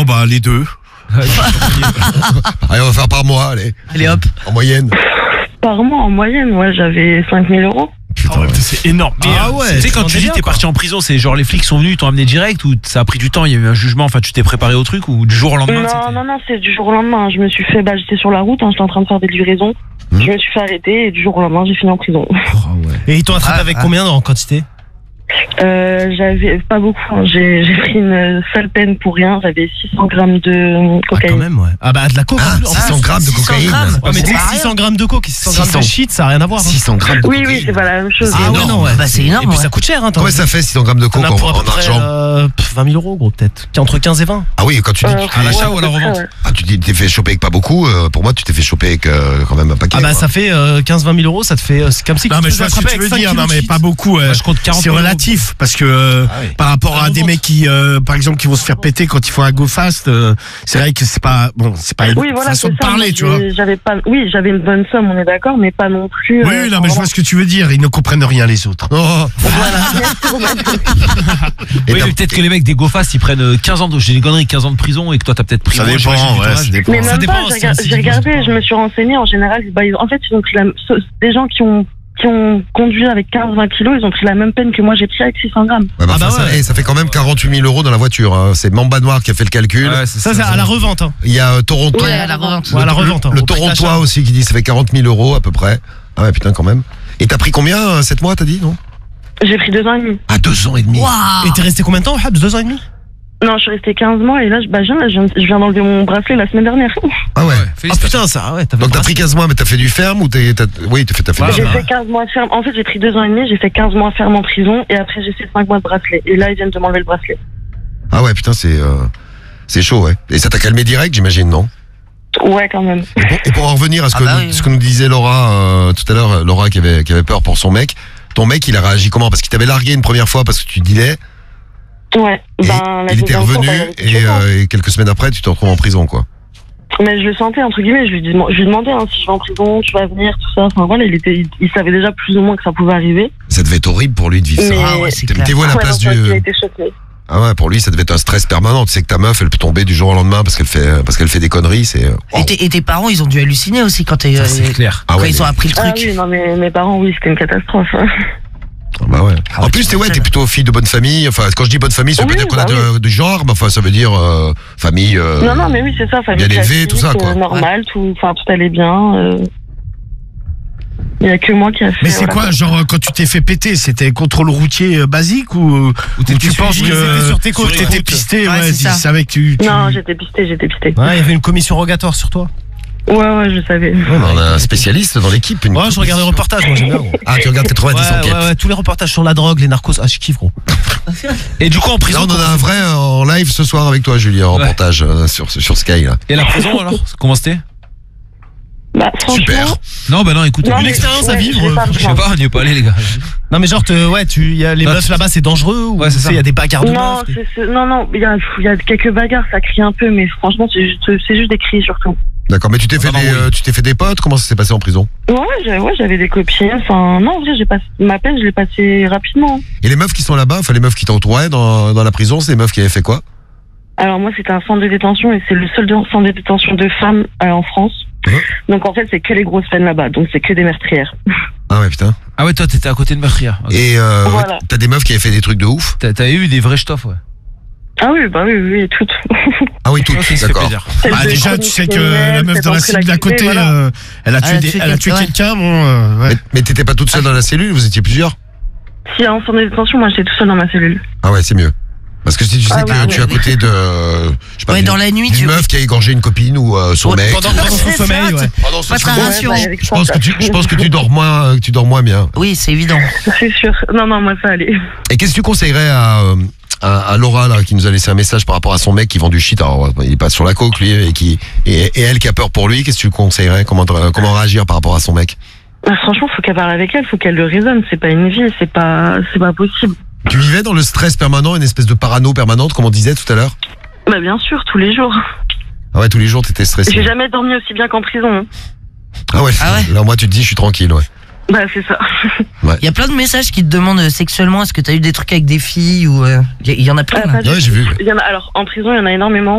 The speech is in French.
bah les deux. Allez, on va faire par mois, allez hop. En moyenne. Par mois, en moyenne, ouais, j'avais 5 000 €. Putain, c'est énorme. Tu sais, quand tu dis t'es parti en prison, c'est genre les flics sont venus, t'ont amené direct ou ça a pris du temps, il y a eu un jugement, enfin tu t'es préparé au truc ou du jour au lendemain? Non, c'est du jour au lendemain. Je me suis fait, j'étais sur la route, j'étais en train de faire des livraisons. Je me suis fait arrêter et du jour au lendemain, j'ai fini en prison. Et ils t'ont attrapé avec combien en quantité? J'avais pas beaucoup, j'ai pris une seule peine pour rien, j'avais 600 grammes de cocaïne. Quand même, ouais. Ah bah de la coke. 600 grammes de cocaïne. Ouais, mais 600 grammes de coke et 600 grammes de shit, ça n'a rien à voir. 600 grammes de cocaïne. Oui, c'est pas la même chose. C'est énorme. Bah c'est énorme. Et puis ça coûte cher. Combien ça fait 600 grammes de coke en argent? 20 000 € gros peut-être. Entre 15 et 20. Ah oui, quand tu dis à l'achat ou à la revente. Ah, tu dis t'es fait choper avec pas beaucoup, pour moi tu t'es fait choper avec quand même un paquet. Ah bah ça fait 15-20 000 €, ça te fait c'est comme si. Non mais je vois ce que tu veux dire, non mais pas beaucoup. Je compte 40 c'est 000 €. relatif parce que par rapport à des mecs qui, par exemple, qui vont se faire péter quand ils font un go fast, c'est vrai que c'est pas une façon de parler, tu vois. J'avais une bonne somme, on est d'accord, mais pas non plus. Oui, non mais je vois ce que tu veux dire. Ils ne comprennent rien les autres. Oui, mais peut-être que les mecs des GoFast ils prennent 15 ans j'ai des conneries, 15 ans de prison et que toi t'as peut-être pris. Ça dépend, ça dépend. Mais même pas, j'ai regardé, je me suis renseigné, en général, en fait, ils ont pris des gens qui ont conduit avec 15-20 kilos, ils ont pris la même peine que moi j'ai pris avec 600 grammes. Ça fait quand même 48 000 € dans la voiture. Hein. C'est Mamba Noir qui a fait le calcul. Ça c'est à la revente. Hein. Il y a Toronto. Ouais, à la revente. À la revente. Le Torontois aussi qui dit ça fait 40 000 € à peu près. Ah ouais, putain, quand même. Et t'as pris combien 7 mois, t'as dit, non? J'ai pris 2 ans et demi. Ah, 2 ans et demi. Wow. Et t'es resté combien de temps, Habs? 2 ans et demi? Non, je suis resté 15 mois et là, je viens d'enlever mon bracelet la semaine dernière. Ah ouais. Ah putain, ça, ouais. Donc t'as pris 15 mois, mais t'as fait du ferme ou oui, t'as fait du ferme. J'ai fait 15 mois de ferme. En fait, j'ai pris 2 ans et demi, j'ai fait 15 mois ferme en prison et après j'ai fait 5 mois de bracelet. Et là, ils viennent de m'enlever le bracelet. Ah ouais, putain, c'est chaud, ouais. Et ça t'a calmé direct, j'imagine, non? Ouais, quand même. Et pour en revenir à ce que nous disait Laura tout à l'heure, Laura qui avait peur pour son mec. Ton mec, il a réagi comment? Parce qu'il t'avait largué une première fois parce que tu dealais. Ouais. Il était revenu et quelques semaines après, tu te retrouves en prison, quoi. Mais je le sentais, entre guillemets, je lui demandais si je vais en prison, tu vas venir, tout ça. Enfin voilà, il savait déjà plus ou moins que ça pouvait arriver. Ça devait être horrible pour lui de vivre ça. Ah ouais, c'est clair. Mettez-vous à la place du. Il a été choqué. Ah ouais, pour lui, ça devait être un stress permanent. Tu sais que ta meuf, elle peut tomber du jour au lendemain parce qu'elle fait des conneries. C'est. Et tes parents, ils ont dû halluciner aussi quand c'est clair. Quand ils ont appris le truc. Ah oui, non mais mes parents, oui, c'était une catastrophe. Bah ouais. En plus, t'es plutôt fille de bonne famille. Enfin, quand je dis bonne famille, ça veut pas dire qu'on a du genre, mais enfin, ça veut dire famille. Non, mais oui, c'est ça, famille. Bien élevée, tout ça, quoi. Normal, tout allait bien. Il n'y a que moi qui a fait. Mais c'est quoi, genre, quand tu t'es fait péter, c'était contrôle routier basique ou tu penses que t'étais pisté, ils savaient que tu. Non, j'étais pisté. Ouais, il y avait une commission rogatoire sur toi. Ouais, je savais. Ouais, on a un spécialiste dans l'équipe. Ouais, je regarde les reportages, moi j'aime bien. Gros. Ah, tu regardes 90 enquêtes. Ouais, tous les reportages sur la drogue, les narcos, je kiffe, gros. Et du coup, en prison. Là, on en a un vrai en live ce soir avec toi, Julie, un reportage sur Sky, là. Et la prison, alors? Comment c'était? Bah, super. Non, écoute, une expérience à vivre. Je sais pas, on n'y est pas allé, les gars. Non, mais genre, y a les meufs là-bas, c'est dangereux ou ouais, c'est ça. Il y a des bagarres de meufs. Non, il y a quelques bagarres, ça crie un peu, mais franchement, c'est juste des cris surtout. D'accord, mais tu t'es fait des potes? Comment ça s'est passé en prison? Ouais, j'avais des copines. Enfin, non, en vrai, ma peine, je l'ai passée rapidement. Et les meufs qui sont là-bas, les meufs qui t'entouraient dans la prison, c'est les meufs qui avaient fait quoi? Alors moi, c'était un centre de détention et c'est le seul centre de détention de femmes en France. Donc en fait, c'est que les grosses peines là-bas, donc c'est que des meurtrières. Ah ouais, putain. Ah ouais, toi, t'étais à côté de meurtrières. Okay. Et voilà. T'as des meufs qui avaient fait des trucs de ouf? T'avais eu des vrais stuff, ouais. Ah oui, toutes. Ah oui, toutes, d'accord. Déjà, tu sais que la meuf dans la cellule d'à côté, elle a tué quelqu'un, Mais t'étais pas toute seule dans la cellule, vous étiez plusieurs? Si, en centre de détention, moi j'étais toute seule dans ma cellule. Ah ouais, c'est mieux. Parce que si tu sais que tu es à côté de. Je sais pas, dans la nuit, une meuf qui a égorgé une copine ou son mec. Pendant son sommeil, ouais. Je pense que tu dors moins bien. Oui, c'est évident. C'est sûr. Non, moi ça allait. Et qu'est-ce que tu conseillerais à Laura là, qui nous a laissé un message par rapport à son mec qui vend du shit? Alors, il est pas sur la coke lui et elle qui a peur pour lui. Qu'est-ce que tu conseillerais? Comment réagir par rapport à son mec? Franchement, faut qu'elle parle avec elle, faut qu'elle le raisonne. C'est pas une vie, c'est pas possible. Tu vivais dans le stress permanent, une espèce de parano permanente, comme on disait tout à l'heure? Bah bien sûr, tous les jours. Ah ouais, tous les jours t'étais stressé. J'ai jamais dormi aussi bien qu'en prison. Ah ouais. Là moi tu te dis je suis tranquille, ouais. Bah c'est ça. Il y a plein de messages qui te demandent sexuellement, est-ce que t'as eu des trucs avec des filles ou il y en a plein. Ouais, j'ai vu. Alors en prison il y en a énormément.